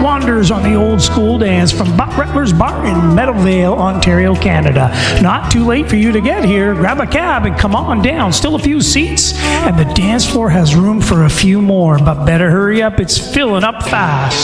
Wanderers on the Old School Dance from Buck Rutler's Bar in Meadowvale, Ontario, Canada. Not too late for you to get here. Grab a cab and come on down. Still a few seats, and the dance floor has room for a few more, but better hurry up. It's filling up fast.